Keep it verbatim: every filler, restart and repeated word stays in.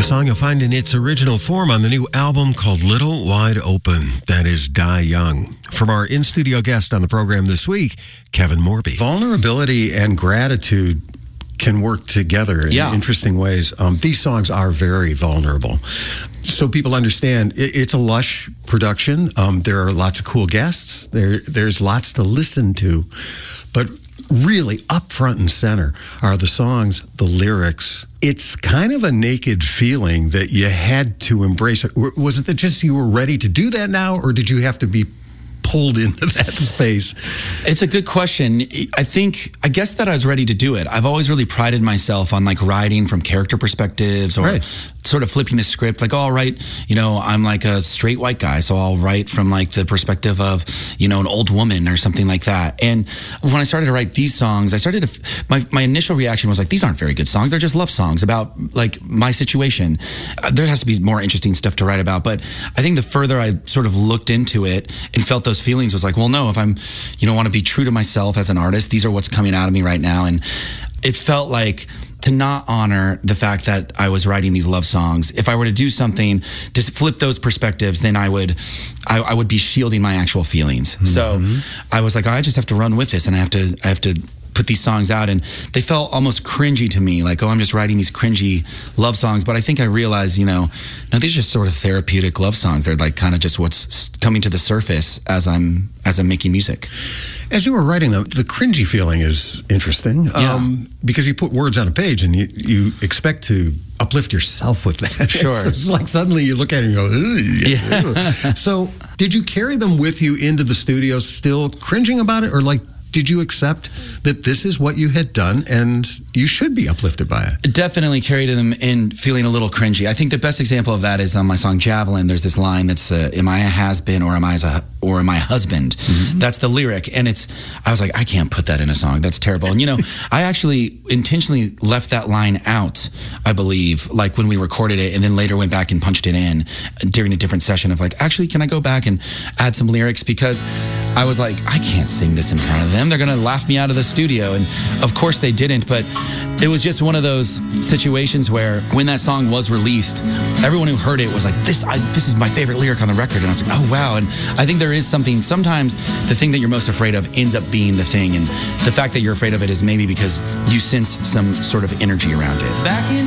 song you'll find in its original form on the new album called Little Wide Open. That is Die Young. From our in-studio guest on the program this week, Kevin Morby. Vulnerability and gratitude can work together in yeah. interesting ways. Um, these songs are very vulnerable. So people understand, it, it's a lush production. Um, there are lots of cool guests. There, there's lots to listen to. But really, up front and center are the songs, the lyrics. It's kind of a naked feeling that you had to embrace it. Was it that just you were ready to do that now, or did you have to be pulled into that space? It's a good question. I think, I guess that I was ready to do it. I've always really prided myself on like writing from character perspectives or right. sort of flipping the script. Like, oh, I'll write, you know, I'm like a straight white guy, so I'll write from like the perspective of, you know, an old woman or something like that. And when I started to write these songs, I started to, my, my initial reaction was like, these aren't very good songs. They're just love songs about like my situation. Uh, there has to be more interesting stuff to write about. But I think the further I sort of looked into it and felt those feelings was like, well, no, if I'm, you know, want to be true to myself as an artist, these are what's coming out of me right now. And it felt like to not honor the fact that I was writing these love songs. If I were to do something to flip those perspectives, then I would, I, I would be shielding my actual feelings. Mm-hmm. So I was like, oh, I just have to run with this, and I have to, I have to put these songs out. And they felt almost cringy to me, like, oh, I'm just writing these cringy love songs. But I think I realized, you know, no, these are just sort of therapeutic love songs. They're like kind of just what's coming to the surface as I'm as I'm making music. As you were writing them, the cringy feeling is interesting, yeah. um, because you put words on a page and you, you expect to uplift yourself with that. Sure. So it's like suddenly you look at it and you go, ugh. Yeah. So did you carry them with you into the studio still cringing about it, or like, did you accept that this is what you had done and you should be uplifted by it? Definitely carried them in feeling a little cringy. I think the best example of that is on my song Javelin. There's this line that's, uh, am I a has-been or am I a, or am I a husband? Mm-hmm. That's the lyric. And it's, I was like, I can't put that in a song. That's terrible. And you know, I actually intentionally left that line out, I believe, like when we recorded it, and then later went back and punched it in during a different session of like, actually, can I go back and add some lyrics? Because I was like, I can't sing this in front of them. They're going to laugh me out of the studio. And of course they didn't, but it was just one of those situations where when that song was released, everyone who heard it was like, this I, this is my favorite lyric on the record. And I was like, oh, wow. And I think there is something, sometimes the thing that you're most afraid of ends up being the thing. And the fact that you're afraid of it is maybe because you sense some sort of energy around it. Back in